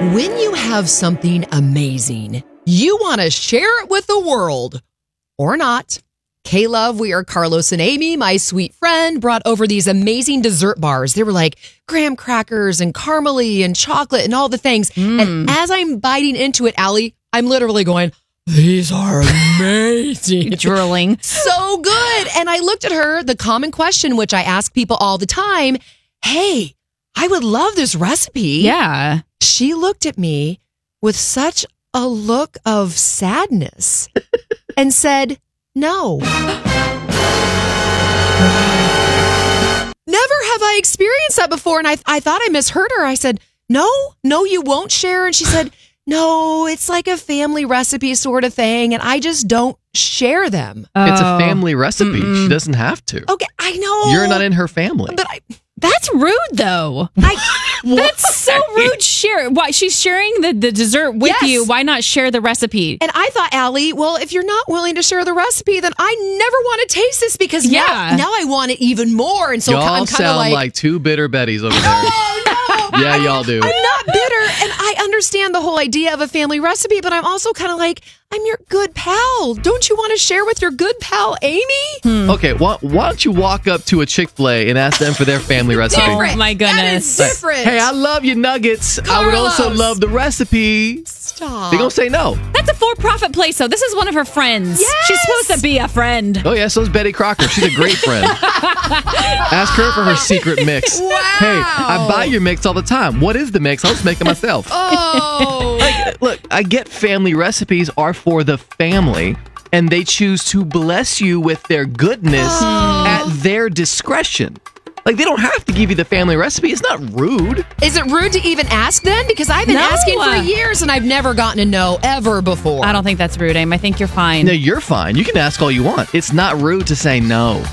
When you have something amazing, you want to share it with the world. Or not. K-Love, we are Carlos and Amy, my sweet friend, brought over these amazing dessert bars. They were like graham crackers and caramely and chocolate and all the things. And as I'm biting into it, Allie, I'm literally going, these are amazing. Drooling. So good. And I looked at her, the common question, which I ask people all the time, hey, I would love this recipe. Yeah. She looked at me with such a look of sadness and said, no. Never have I experienced that before. And I thought I misheard her. I said, no, you won't share. And she said, no, it's like a family recipe sort of thing. And I just don't share them. It's a family recipe. She doesn't have to. Okay, I know. You're not in her family. But That's rude, though. That's so rude. Share. Why she's sharing the dessert with you? Why not share the recipe? And I thought, Allie, well, if you're not willing to share the recipe, then I never want to taste this because now I want it even more. And so y'all I'm kind of like two bitter Bettys over there. Oh no! Yeah, y'all do. I'm not bitter, and I understand the whole idea of a family recipe, but I'm also kind of like, I'm your good pal. Don't you want to share with your good pal, Amy? Okay, why don't you walk up to a Chick-fil-A and ask them for their family recipe? Different. Oh my goodness. That is different. Hey, I love your nuggets. I would also Carlos. love the recipe. Stop. They're going to say no. That's a for-profit place, though. This is one of her friends. Yes. She's supposed to be a friend. Oh, yeah, so is Betty Crocker. She's a great friend. Ask her for her secret mix. Wow. Hey, I buy your mix all the time. What is the mix? I'll just make it myself. Oh. Look, I get family recipes are for the family, and they choose to bless you with their goodness at their discretion. Like, they don't have to give you the family recipe. It's not rude. Is it rude to even ask then? Because I've been asking for years and I've never gotten a no ever before. I don't think that's rude, Aim. I think you're fine. No, you're fine. You can ask all you want. It's not rude to say no.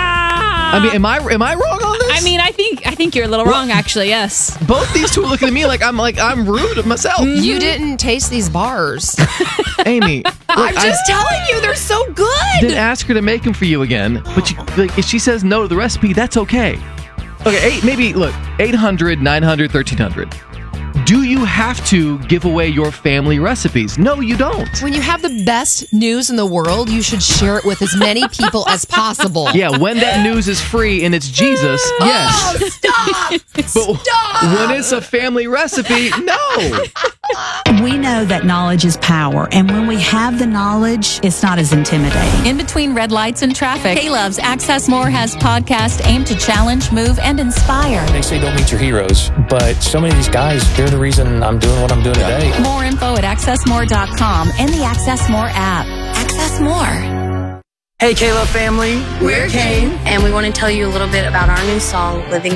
I mean, am I wrong on this? I mean, I think you're a little wrong, actually. Yes. Both these two are looking at me like I'm rude myself. You didn't taste these bars. Amy, look, I'm just telling you, they're so good. Then ask her to make them for you again. But if she says no to the recipe, that's okay. Okay, 800, 900, 1300. Do you have to give away your family recipes? No, you don't. When you have the best news in the world, you should share it with as many people as possible. Yeah, when that news is free and it's Jesus, yes. Oh, stop! But Stop! when it's a family recipe, no. We know that knowledge is power, and when we have the knowledge, it's not as intimidating. In between red lights and traffic, K-Love's Access More has podcasts aimed to challenge, move, and inspire. They say don't meet your heroes, but so many of these guys, they're the reason I'm doing what I'm doing today. More info at accessmore.com and the Access More app. Access More. Hey, K-Love family. We're Kane, and we want to tell you a little bit about our new song, Living